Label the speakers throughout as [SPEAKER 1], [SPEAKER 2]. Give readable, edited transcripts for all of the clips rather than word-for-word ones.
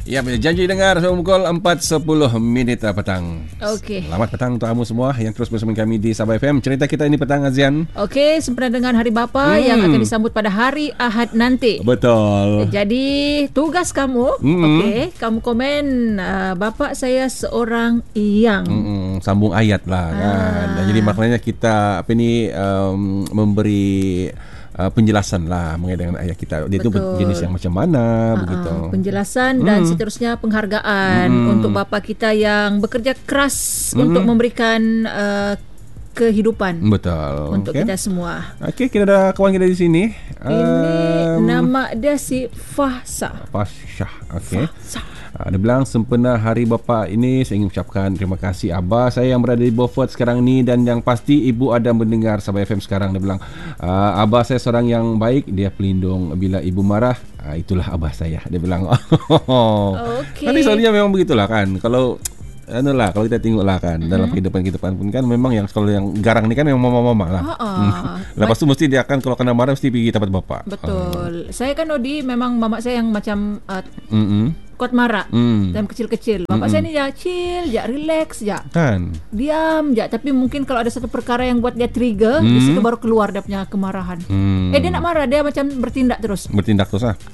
[SPEAKER 1] Ya, janji dengar pukul 4.10 petang.
[SPEAKER 2] Okey.
[SPEAKER 1] Selamat petang untuk kamu semua yang terus bersama kami di Sabah FM. Cerita kita ini petang, Azian.
[SPEAKER 2] Okey, sempena dengan Hari Bapa yang akan disambut pada hari Ahad nanti.
[SPEAKER 1] Betul.
[SPEAKER 2] Jadi, tugas kamu, okey, kamu komen bapa saya seorang yang.
[SPEAKER 1] Sambung ayat lah kan. Jadi maknanya kita memberi penjelasan lah mengenai dengan ayat kita. Dia itu jenis yang macam mana begitu.
[SPEAKER 2] Penjelasan dan seterusnya penghargaan untuk bapa kita yang bekerja keras untuk memberikan kehidupan.
[SPEAKER 1] Betul.
[SPEAKER 2] Untuk kita semua.
[SPEAKER 1] Okey, kita ada kawan kita di sini.
[SPEAKER 2] Ini nama dia si Fahsah.
[SPEAKER 1] Okey. Dia bilang sempena Hari Bapa ini saya ingin ucapkan terima kasih Abah saya yang berada di Beaufort sekarang ni, dan yang pasti ibu ada mendengar Sabah FM sekarang. Dia bilang Abah saya seorang yang baik, dia pelindung bila ibu marah. Itulah Abah saya. Dia bilang
[SPEAKER 2] Okey.
[SPEAKER 1] Tapi selalunya memang begitulah kan. Kalau kita tengoklah kan dalam kehidupan pun kan memang yang kalau yang garang ni kan memang mama-mama lah. Lepas tu mesti dia akan kalau kena marah mesti pergi tempat bapa.
[SPEAKER 2] Betul. Saya kan Odi memang mama saya yang macam kuat marah time kecil-kecil. Bapak saya ni je chill je, relax je.
[SPEAKER 1] Kan?
[SPEAKER 2] Diam je. Tapi mungkin kalau ada satu perkara yang buat dia trigger, di situ baru keluar dia punya kemarahan. Dia nak marah, dia macam bertindak terus.
[SPEAKER 1] Bertindak terus lah.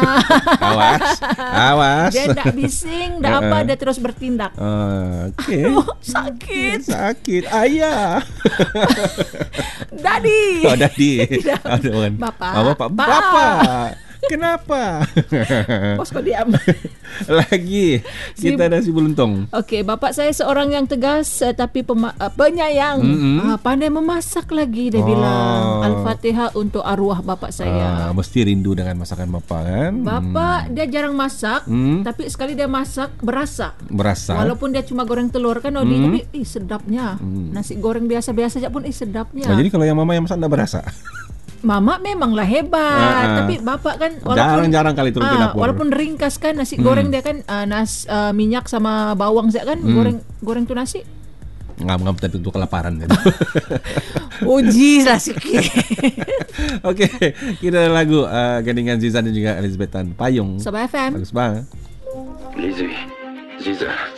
[SPEAKER 1] Awas.
[SPEAKER 2] Dia tak bising, tak apa, dia terus bertindak.
[SPEAKER 1] Okay. Sakit. Ayah.
[SPEAKER 2] Daddy.
[SPEAKER 1] Daddy. Bapa. Kenapa?
[SPEAKER 2] Bos kau diam.
[SPEAKER 1] Lagi kita ada si Buluntung.
[SPEAKER 2] Okey, bapak saya seorang yang tegas tapi penyayang. Pandai memasak lagi, dia bilang. Al-Fatihah untuk arwah bapak saya.
[SPEAKER 1] Mesti rindu dengan masakan bapak kan?
[SPEAKER 2] Bapak dia jarang masak, tapi sekali dia masak berasa. Walaupun dia cuma goreng telur kan Odi, tapi sedapnya. Nasi goreng biasa-biasa aja pun sedapnya.
[SPEAKER 1] Jadi kalau yang mama yang masak tak berasa.
[SPEAKER 2] Mama memanglah hebat, tapi bapak kan
[SPEAKER 1] jarang-jarang kali turun ke dapur.
[SPEAKER 2] Walaupun ringkas kan nasi goreng dia kan minyak sama bawang saja kan, goreng tu nasi.
[SPEAKER 1] Ngam-ngam tapi untuk kelaparan gitu.
[SPEAKER 2] Uji lah sikit.
[SPEAKER 1] Okey, kita ada lagu gandingan Zizan dan juga Elizabethan, Payung.
[SPEAKER 2] Sabah FM.
[SPEAKER 1] Bagus banget.
[SPEAKER 3] Lizzie, Ziza.